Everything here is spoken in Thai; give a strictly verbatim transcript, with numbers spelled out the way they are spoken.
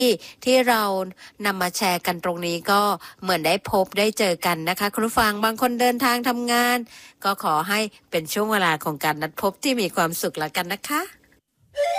ที่เรานำมาแชร์กันตรงนี้ก็เหมือนได้พบได้เจอกันนะคะคุณผู้ฟังบางคนเดินทางทำงานก็ขอให้เป็นช่วงเวลาของการนัดพบที่มีความสุขแล้วกันนะคะ